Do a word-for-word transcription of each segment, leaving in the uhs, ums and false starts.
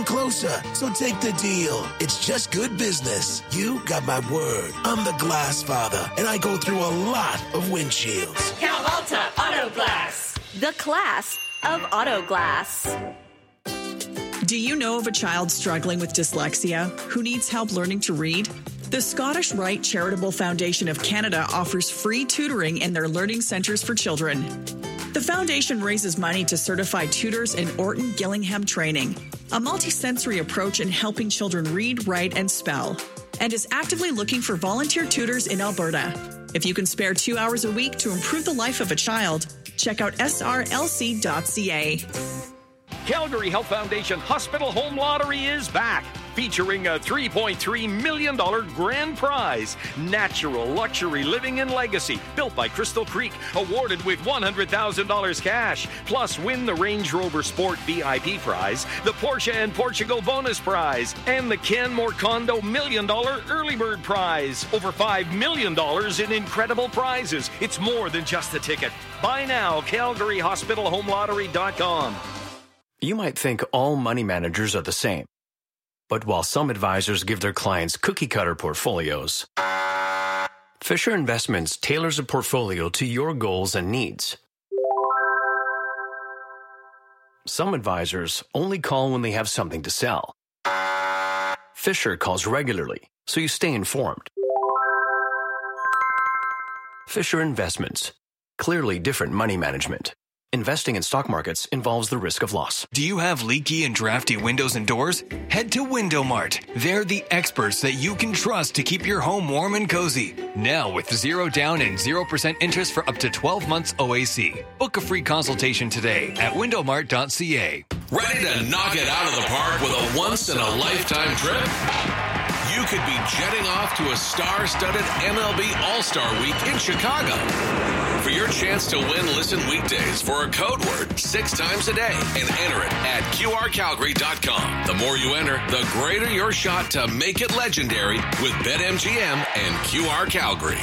closer, so take the deal. It's just good business. You got my word. I'm the glass father, and I go through a lot of windshields. Cal Alta Auto Glass. The class of auto glass. Do you know of a child struggling with dyslexia who needs help learning to read? The Scottish Rite Charitable Foundation of Canada offers free tutoring in their learning centres for children. The foundation raises money to certify tutors in Orton Gillingham training, a multisensory approach in helping children read, write, and spell, and is actively looking for volunteer tutors in Alberta. If you can spare two hours a week to improve the life of a child, check out S R L C dot C A. Calgary Health Foundation Hospital Home Lottery is back, featuring a three point three million dollars grand prize. Natural luxury living and legacy, built by Crystal Creek, awarded with one hundred thousand dollars cash. Plus, win the Range Rover Sport V I P prize, the Porsche and Portugal bonus prize, and the Canmore Condo million dollar early bird prize. Over five million dollars in incredible prizes. It's more than just a ticket. Buy now, Calgary Hospital Home Lottery dot com. You might think all money managers are the same. But while some advisors give their clients cookie-cutter portfolios, Fisher Investments tailors a portfolio to your goals and needs. Some advisors only call when they have something to sell. Fisher calls regularly, so you stay informed. Fisher Investments. Clearly different money management. Investing in stock markets involves the risk of loss. Do you have leaky and drafty windows and doors? Head to Window Mart. They're the experts that you can trust to keep your home warm and cozy. Now with zero down and zero percent interest for up to twelve months O A C. Book a free consultation today at window mart dot c a. Ready to knock it out of the park with a once-in-a-lifetime trip? You could be jetting off to a star-studded M L B All-Star Week in Chicago. For your chance to win, listen weekdays for a code word six times a day and enter it at Q R Calgary dot com. The more you enter, the greater your shot to make it legendary with BetMGM and Q R Calgary.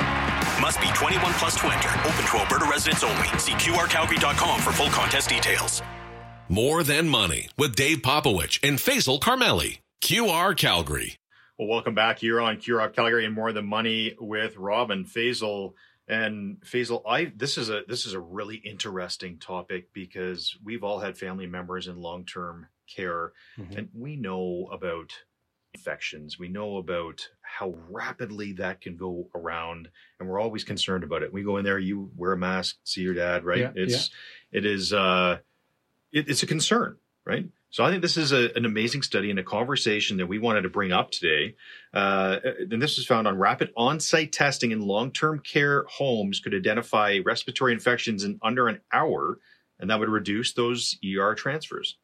Must be twenty-one plus to enter. Open to Alberta residents only. See Q R Calgary dot com for full contest details. More Than Money with Dave Popowich and Faisal Carmelli. Q R Calgary. Well, welcome back here on Q R Calgary and More Than Money with Rob and Faisal. And Faisal, I this is a this is a really interesting topic because we've all had family members in long-term care, mm-hmm. and we know about infections. We know about how rapidly that can go around, and we're always concerned about it. We go in there, you wear a mask, see your dad, right? Yeah, it's yeah. it is uh, it, it's a concern, right? So I think this is a, an amazing study and a conversation that we wanted to bring up today. Uh, and this was found on rapid on-site testing in long-term care homes could identify respiratory infections in under an hour, and that would reduce those E R transfers.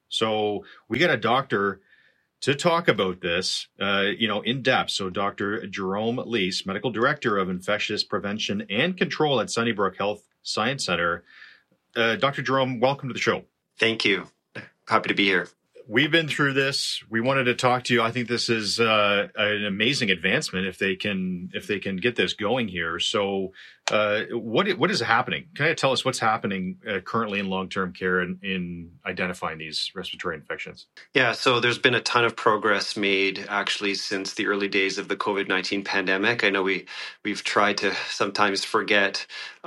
So we got a doctor to talk about this, uh, you know, in depth. So Doctor Jerome Lease, Medical Director of Infectious Prevention and Control at Sunnybrook Health Science Center. Uh, Doctor Jerome, welcome to the show. Thank you. Happy to be here. We've been through this. We wanted to talk to you. I think this is uh, an amazing advancement if they can if they can get this going here. So, uh, what what is happening? Can you tell us what's happening uh, currently in long-term care in, in identifying these respiratory infections? Yeah, so there's been a ton of progress made actually since the early days of the COVID nineteen pandemic. I know we we've tried to sometimes forget,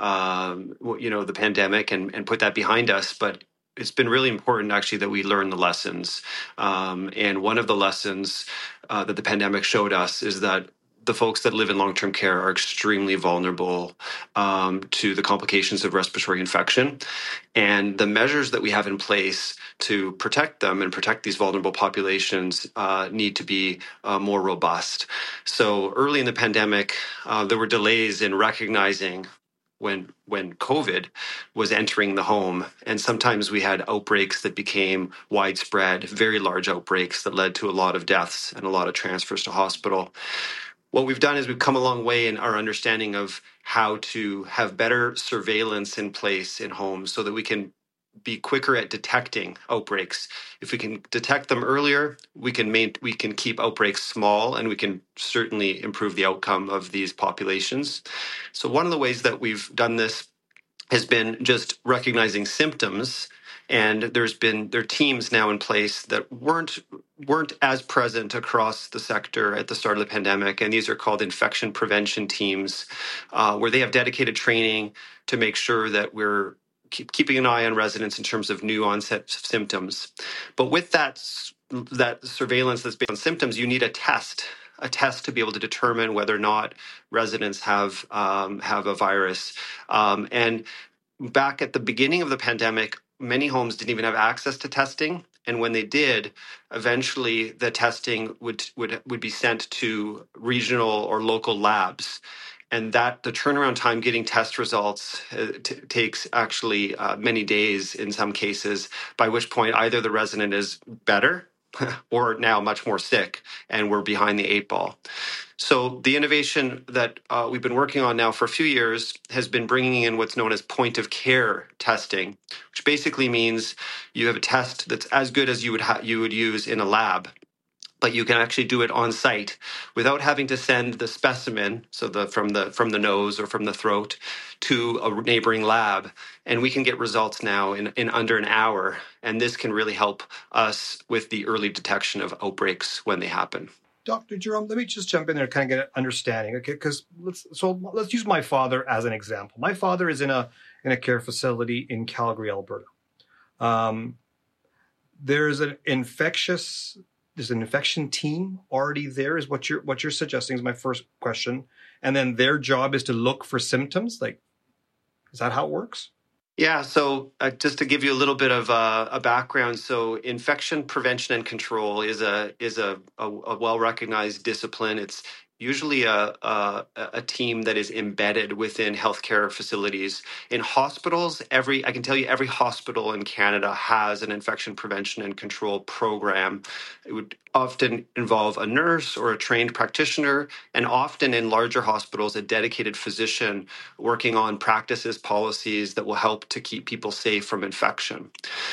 um, you know, the pandemic and, and put that behind us, but it's been really important actually that we learn the lessons. Um, and one of the lessons uh, that the pandemic showed us is that the folks that live in long-term care are extremely vulnerable um, to the complications of respiratory infection. And the measures that we have in place to protect them and protect these vulnerable populations uh, need to be uh, more robust. So early in the pandemic, uh, there were delays in recognizing when when COVID was entering the home. And sometimes we had outbreaks that became widespread, very large outbreaks that led to a lot of deaths and a lot of transfers to hospital. What we've done is we've come a long way in our understanding of how to have better surveillance in place in homes so that we can be quicker at detecting outbreaks. If we can detect them earlier, we can main, we can keep outbreaks small, and we can certainly improve the outcome of these populations. So one of the ways that we've done this has been just recognizing symptoms And there's been there are teams now in place that weren't weren't as present across the sector at the start of the pandemic, and these are called infection prevention teams, uh, where they have dedicated training to make sure that we're keep, keeping an eye on residents in terms of new onset symptoms. But with that that surveillance that's based on symptoms, you need a test. a test to be able to determine whether or not residents have um, have a virus. Um, and back at the beginning of the pandemic, many homes didn't even have access to testing. And when they did, eventually the testing would would would be sent to regional or local labs. And that the turnaround time getting test results uh, t- takes actually uh, many days in some cases, by which point either the resident is better or now much more sick, and we're behind the eight ball. So the innovation that uh, we've been working on now for a few years has been bringing in what's known as point of care testing, which basically means you have a test that's as good as you would ha- you would use in a lab, but you can actually do it on site without having to send the specimen, so the from the from the nose or from the throat, to a neighboring lab. And we can get results now in, in under an hour. And this can really help us with the early detection of outbreaks when they happen. Doctor Jerome, let me just jump in there and kind of get an understanding, okay? Because let's so let's use my father as an example. My father is in a in a care facility in Calgary, Alberta. Um, there's an infectious there's an infection team already there. Is what you're what you're suggesting is my first question, and then their job is to look for symptoms. Like, is that how it works? Yeah, so uh, just to give you a little bit of uh, a background, so infection prevention and control is a is a, a, a well-recognized discipline. It's usually a, a a team that is embedded within healthcare facilities. In hospitals, every I can tell you every hospital in Canada has an infection prevention and control program. It would often involve a nurse or a trained practitioner, and often in larger hospitals, a dedicated physician working on practices, policies that will help to keep people safe from infection.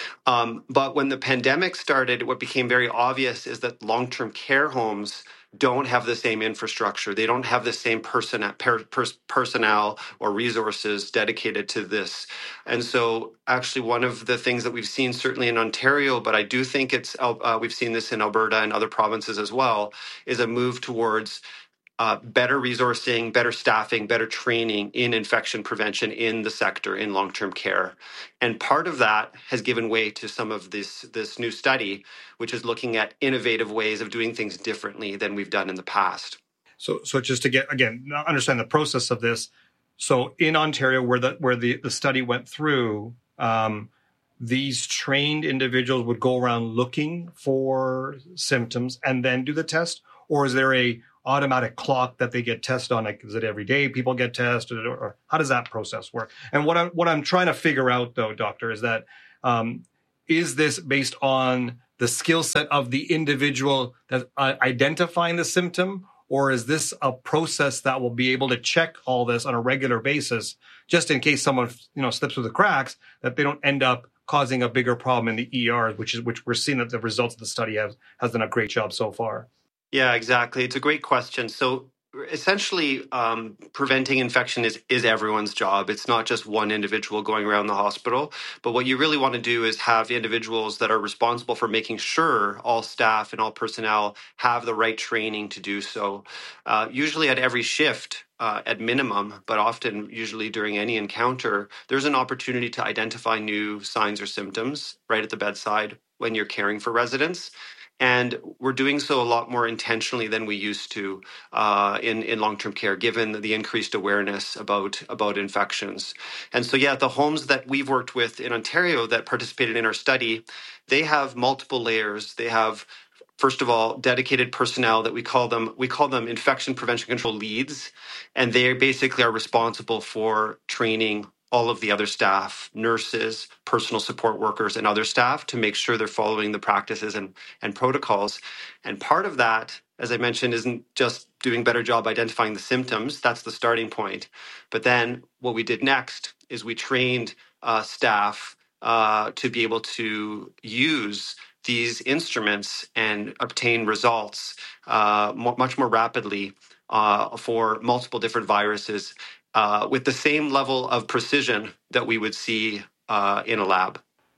Um, but when the pandemic started, what became very obvious is that long-term care homes don't have the same infrastructure. They don't have the same person, per, pers, personnel or resources dedicated to this. And so actually one of the things that we've seen certainly in Ontario, but I do think it's uh, we've seen this in Alberta and other provinces as well, is a move towards Uh, better resourcing, better staffing, better training in infection prevention in the sector, in long-term care. And part of that has given way to some of this, this new study, which is looking at innovative ways of doing things differently than we've done in the past. So so just to get, again, understand the process of this. So in Ontario, where the, where the, the study went through, um, these trained individuals would go around looking for symptoms and then do the test? Or is there a automatic clock that they get tested on? Like, is it every day people get tested, or, or how does that process work? And what I'm what I'm trying to figure out, though, Doctor, is that um, is this based on the skill set of the individual that's uh, identifying the symptom, or is this a process that will be able to check all this on a regular basis, just in case someone you know slips through the cracks, that they don't end up causing a bigger problem in the E R, which is which we're seeing that the results of the study have has done a great job so far. Yeah, exactly. It's a great question. So essentially, um, preventing infection is, is everyone's job. It's not just one individual going around the hospital. But what you really want to do is have individuals that are responsible for making sure all staff and all personnel have the right training to do so. Uh, usually at every shift, uh, at minimum, but often usually during any encounter, there's an opportunity to identify new signs or symptoms right at the bedside when you're caring for residents. And we're doing so a lot more intentionally than we used to uh, in, in long-term care, given the increased awareness about, about infections. And so, yeah, the homes that we've worked with in Ontario that participated in our study, they have multiple layers. They have, first of all, dedicated personnel that we call them, we call them infection prevention control leads. And they basically are responsible for training all of the other staff, nurses, personal support workers, and other staff to make sure they're following the practices and, and protocols. And part of that, as I mentioned, isn't just doing a better job identifying the symptoms. That's the starting point. But then what we did next is we trained uh, staff uh, to be able to use these instruments and obtain results uh, m- much more rapidly uh, for multiple different viruses, Uh, with the same level of precision that we would see uh, in a lab.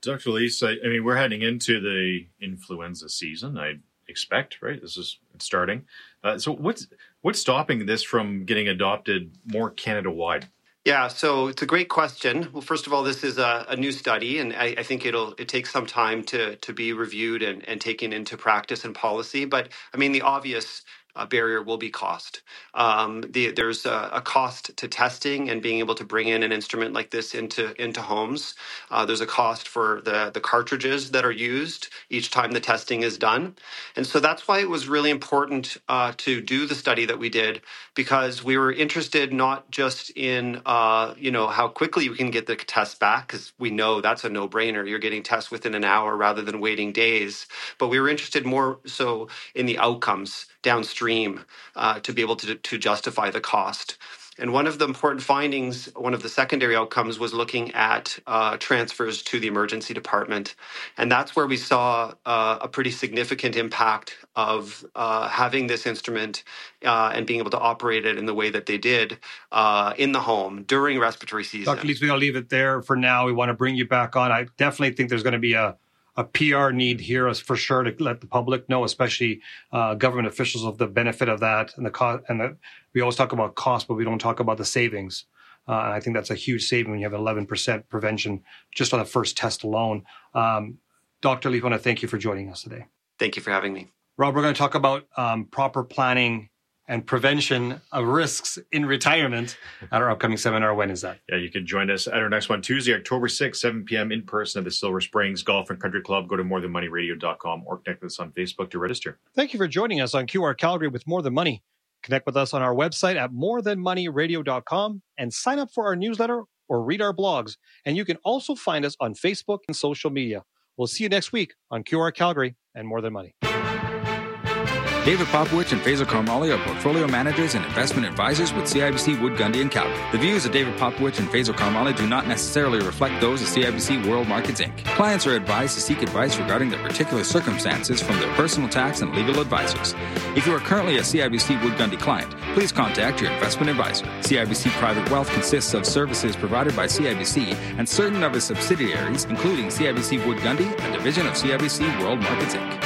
Doctor Lisa, I mean, we're heading into the influenza season, I expect, right? This is it's starting. Uh, so what's what's stopping this from getting adopted more Canada-wide? Yeah, so it's a great question. Well, first of all, this is a, a new study, and I, I think it'll it takes some time to to be reviewed and, and taken into practice and policy. But I mean, the obvious uh, barrier will be cost. Um, the, there's a, a cost to testing and being able to bring in an instrument like this into into homes. Uh, there's a cost for the the cartridges that are used each time the testing is done, and so that's why it was really important uh, to do the study that we did, because we were interested not just in uh, you know how quickly we can get the test back, because we know that's a no-brainer. You're getting tests within an hour rather than waiting days, but we were interested more so in the outcomes downstream uh, to be able to, to justify the cost. And one of the important findings, one of the secondary outcomes, was looking at uh, transfers to the emergency department. And that's where we saw uh, a pretty significant impact of uh, having this instrument uh, and being able to operate it in the way that they did uh, in the home during respiratory season. Doctor Lees, we're going to leave it there for now. We want to bring you back on. I definitely think there's going to be a A P R need here is for sure to let the public know, especially uh, government officials, of the benefit of that and the cost. And the, we always talk about cost, but we don't talk about the savings. Uh, and I think that's a huge saving when you have eleven percent prevention just on the first test alone. Um, Doctor Lee, I want to thank you for joining us today. Thank you for having me. Rob, we're going to talk about um, proper planning and prevention of risks in retirement at our upcoming seminar. When is that? Yeah, you can join us at our next one, Tuesday, October sixth, seven p.m. in person at the Silver Springs Golf and Country Club. Go to more than money radio dot com or connect with us on Facebook to register. Thank you for joining us on Q R Calgary with More Than Money. Connect with us on our website at more than money radio dot com and sign up for our newsletter or read our blogs. And you can also find us on Facebook and social media. We'll see you next week on Q R Calgary and More Than Money. David Popowich and Faisal Karmali are portfolio managers and investment advisors with C I B C Wood Gundy and Calgary. The views of David Popowich and Faisal Karmali do not necessarily reflect those of C I B C World Markets Incorporated. Clients are advised to seek advice regarding their particular circumstances from their personal tax and legal advisors. If you are currently a C I B C Wood Gundy client, please contact your investment advisor. C I B C Private Wealth consists of services provided by C I B C and certain of its subsidiaries, including C I B C Wood Gundy, a division of C I B C World Markets Incorporated.